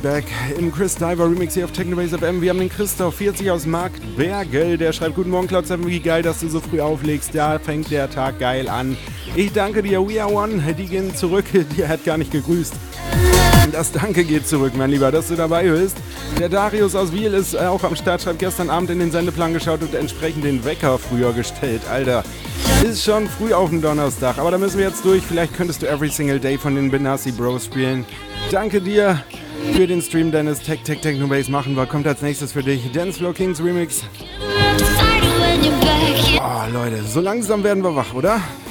back im Chris Diver Remix hier auf Technobase FM. Wir haben den Christoph 40 aus Marktbergel, der schreibt: Guten Morgen Cloud7, wie geil, dass du so früh auflegst. Ja, fängt der Tag geil an. Ich danke dir, We Are One, die gehen zurück, die hat gar nicht gegrüßt. Das Danke geht zurück, mein Lieber, dass du dabei bist. Der Darius aus Wiel ist auch am Start, schreibt: Gestern Abend in den Sendeplan geschaut und entsprechend den Wecker früher gestellt. Alter, ist schon früh auf dem Donnerstag, aber da müssen wir jetzt durch. Vielleicht könntest du Every Single Day von den Benassi Bros spielen. Danke dir für den Stream, Dennis. Technobase machen wir. Kommt als nächstes für dich Dancefloor Kings Remix. Oh, Leute, so langsam werden wir wach, oder?